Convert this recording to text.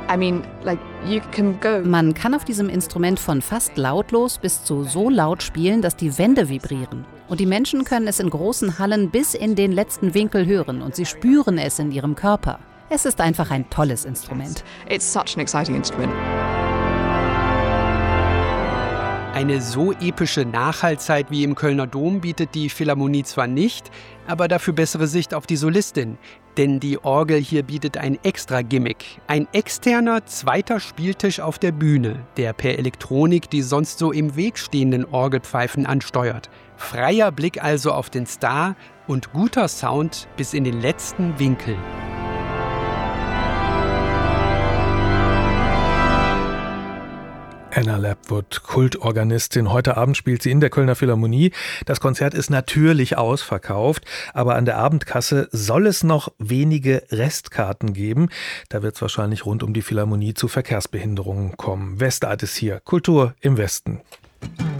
Man kann auf diesem Instrument von fast lautlos bis zu so laut spielen, dass die Wände vibrieren. Und die Menschen können es in großen Hallen bis in den letzten Winkel hören und sie spüren es in ihrem Körper. Es ist einfach ein tolles Instrument. It's such an exciting instrument. Eine so epische Nachhallzeit wie im Kölner Dom bietet die Philharmonie zwar nicht, aber dafür bessere Sicht auf die Solistin. Denn die Orgel hier bietet ein extra Gimmick. Ein externer zweiter Spieltisch auf der Bühne, der per Elektronik die sonst so im Weg stehenden Orgelpfeifen ansteuert. Freier Blick also auf den Star und guter Sound bis in den letzten Winkel. Anna Lapwood, Kultorganistin. Heute Abend spielt sie in der Kölner Philharmonie. Das Konzert ist natürlich ausverkauft, aber an der Abendkasse soll es noch wenige Restkarten geben. Da wird es wahrscheinlich rund um die Philharmonie zu Verkehrsbehinderungen kommen. Westart ist hier, Kultur im Westen.